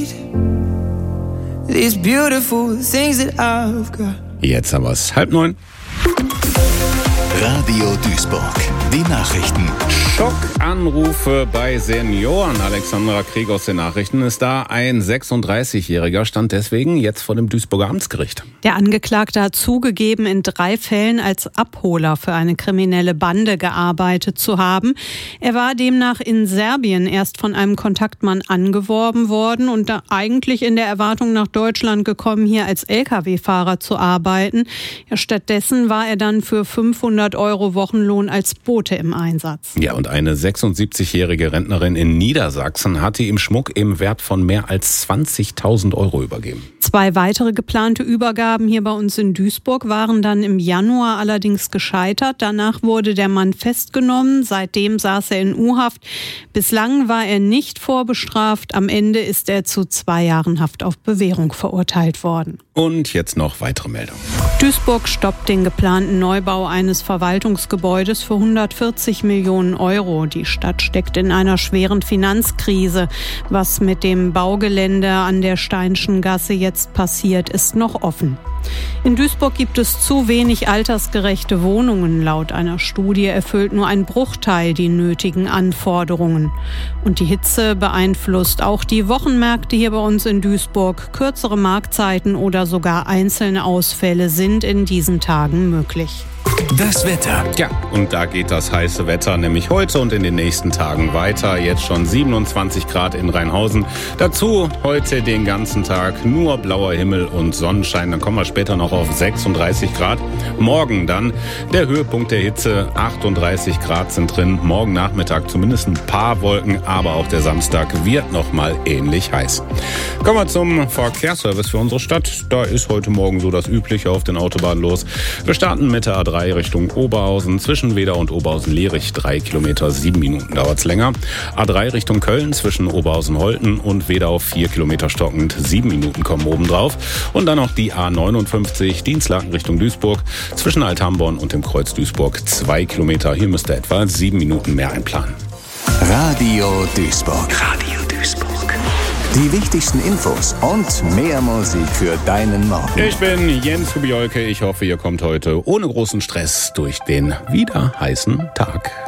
These beautiful things that I've got. Jetzt haben wir es 8:30. Radio Duisburg. Die Nachrichten. Schockanrufe bei Senioren. Alexandra Krieg aus den Nachrichten ist da. Ein 36-Jähriger stand deswegen jetzt vor dem Duisburger Amtsgericht. Der Angeklagte hat zugegeben, in 3 Fällen als Abholer für eine kriminelle Bande gearbeitet zu haben. Er war demnach in Serbien erst von einem Kontaktmann angeworben worden und da eigentlich in der Erwartung nach Deutschland gekommen, hier als Lkw-Fahrer zu arbeiten. Ja, stattdessen war er dann für 500 € Wochenlohn als Bote im Einsatz. Ja, und eine 76-jährige Rentnerin in Niedersachsen hatte ihm Schmuck im Wert von mehr als 20.000 € übergeben. 2 weitere geplante Übergaben hier bei uns in Duisburg waren dann im Januar allerdings gescheitert. Danach wurde der Mann festgenommen. Seitdem saß er in U-Haft. Bislang war er nicht vorbestraft. Am Ende ist er zu 2 Jahren Haft auf Bewährung verurteilt worden. Und jetzt noch weitere Meldungen. Duisburg stoppt den geplanten Neubau eines Verwaltungsgebäudes für 140 Millionen €. Die Stadt steckt in einer schweren Finanzkrise. Was mit dem Baugelände an der Steinschen Gasse jetzt passiert, ist noch offen. In Duisburg gibt es zu wenig altersgerechte Wohnungen. Laut einer Studie erfüllt nur ein Bruchteil die nötigen Anforderungen. Und die Hitze beeinflusst auch die Wochenmärkte hier bei uns in Duisburg. Kürzere Marktzeiten oder sogar einzelne Ausfälle sind in diesen Tagen möglich. Das Wetter. Ja, und da geht das heiße Wetter nämlich heute und in den nächsten Tagen weiter. Jetzt schon 27 Grad in Rheinhausen. Dazu heute den ganzen Tag nur blauer Himmel und Sonnenschein. Dann kommen wir später noch auf 36 Grad. Morgen dann der Höhepunkt der Hitze. 38 Grad sind drin. Morgen Nachmittag zumindest ein paar Wolken, aber auch der Samstag wird nochmal ähnlich heiß. Kommen wir zum Verkehrsservice für unsere Stadt. Da ist heute Morgen so das Übliche auf den Autobahnen los. Wir starten mit der A3 Richtung Oberhausen, zwischen Wedau und Oberhausen-Lierich 3 Kilometer, 7 Minuten dauert's länger. A3 Richtung Köln, zwischen Oberhausen-Holten und Wedau 4 Kilometer stockend, 7 Minuten kommen obendrauf. Und dann noch die A59 Dienstlaken Richtung Duisburg, zwischen Althamborn und dem Kreuz Duisburg 2 Kilometer. Hier müsst ihr etwa 7 Minuten mehr einplanen. Radio Duisburg. Radio Duisburg. Die wichtigsten Infos und mehr Musik für deinen Morgen. Ich bin Jens Hubiolke. Ich hoffe, ihr kommt heute ohne großen Stress durch den wieder heißen Tag.